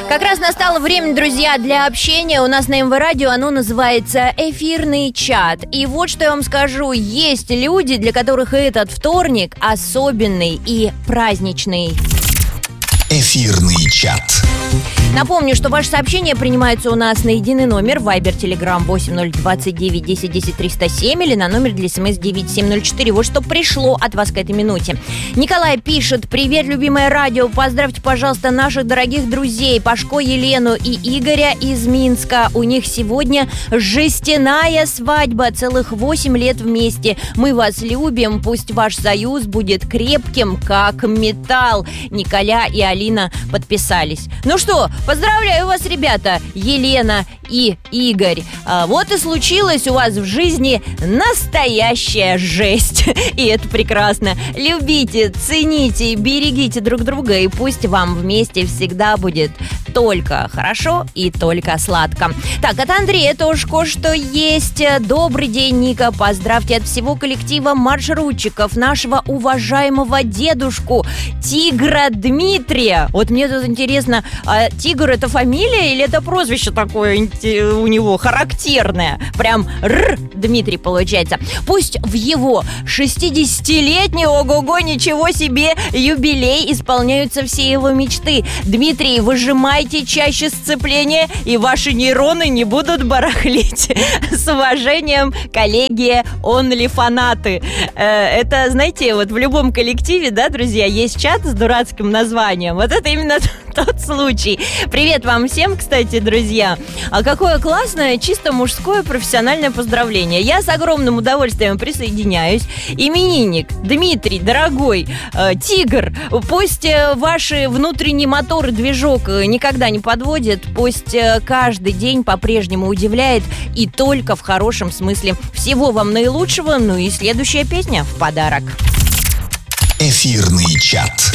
Как раз настало время, друзья, для общения. У нас на МВ Радио оно называется «Эфирный чат». И вот что я вам скажу. Есть люди, для которых этот вторник особенный и праздничный. Эфирный чат. Напомню, что ваши сообщения принимаются у нас на единый номер Viber, Telegram 8029 10 10 307 или на номер для СМС 9704. Вот что пришло от вас к этой минуте. Николай пишет: привет, любимое радио. Поздравьте, пожалуйста, наших дорогих друзей Пашко, Елену и Игоря из Минска. У них сегодня жестяная свадьба. Целых 8 лет вместе. Мы вас любим. Пусть ваш союз будет крепким, как металл. Николя и Алина подписались. Ну что, поздравляю вас, ребята, Елена и Игорь. Вот и случилась у вас в жизни настоящая жесть. И это прекрасно. Любите, цените, берегите друг друга, и пусть вам вместе всегда будет только хорошо и только сладко. Так, от Андрея тоже кое-что есть. Добрый день, Ника. Поздравьте от всего коллектива маршрутчиков нашего уважаемого дедушку Тигра Дмитрия. Вот мне тут интересно, а Тигр — это фамилия или это прозвище такое у него характерное? Прям Дмитрий получается. Пусть в его 60-летний, ого-го, ничего себе, юбилей исполняются все его мечты. Дмитрий, выжимайте чаще сцепление, и ваши нейроны не будут барахлить. С уважением, коллеги онли-фанаты. Это, знаете, вот в любом коллективе, да, друзья, есть чат с дурацким названием. Вот это именно тот случай. Привет вам всем, кстати, друзья. А какое классное, чисто мужское профессиональное поздравление. Я с огромным удовольствием присоединяюсь. Именинник Дмитрий, дорогой, Тигр, пусть ваши внутренний мотор и движок никогда не подводят, пусть каждый день по-прежнему удивляет, и только в хорошем смысле. Всего вам наилучшего, ну и следующая песня в подарок. Эфирный чат.